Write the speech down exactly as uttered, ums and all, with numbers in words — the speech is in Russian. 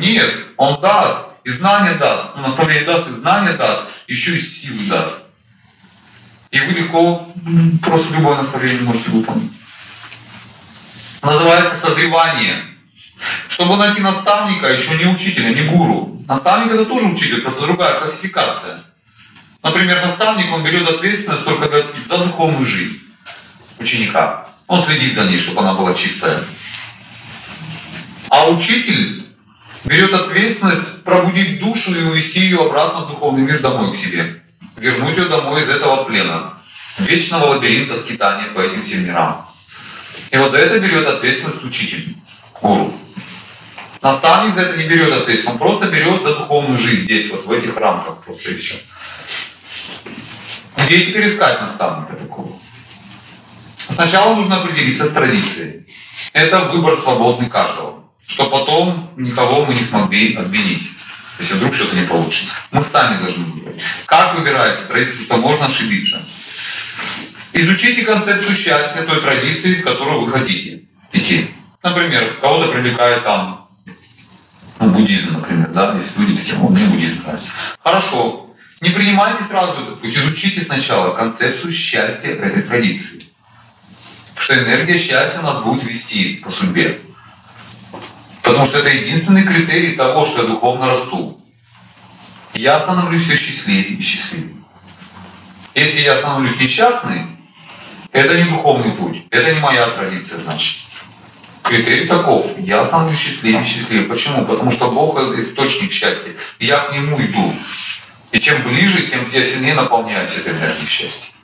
Нет, он даст, и знание даст, он наставление даст, и знание даст, еще и силы даст. И вы легко просто любое наставление можете выполнить. Называется созревание. Чтобы найти наставника, еще не учителя, не гуру. Наставник это тоже учитель, просто другая классификация. Например, наставник, он берет ответственность только за духовную жизнь ученика. Он следит за ней, чтобы она была чистая. А учитель берет ответственность пробудить душу и увести ее обратно в духовный мир домой к себе. Вернуть ее домой из этого плена, вечного лабиринта скитания по этим всем мирам. И вот за это берет ответственность учитель, гуру. Наставник за это не берет ответственность, он просто берет за духовную жизнь здесь, вот в этих рамках просто и все. Где теперь искать наставника такого? Сначала нужно определиться с традицией. Это выбор свободный каждого, что потом никого мы не могли обвинить, если вдруг что-то не получится. Мы сами должны выбрать. Как выбирается традиция, что можно ошибиться? Изучите концепцию счастья той традиции, в которую вы хотите идти. Например, кого-то привлекает там ну, буддизм, например, да, есть люди такие, вот мне буддизм нравится. Хорошо. Не принимайте сразу этот путь, изучите сначала концепцию счастья этой традиции. Потому что энергия счастья нас будет вести по судьбе. Потому что это единственный критерий того, что я духовно расту. Я становлюсь все счастливее и счастливее. Если я становлюсь несчастный, это не духовный путь, это не моя традиция, значит. Критерий таков. Я становлюсь счастливее и счастливее. Почему? Потому что Бог — это источник счастья. Я к Нему иду. И чем ближе, тем я сильнее наполняюсь этой энергией счастья.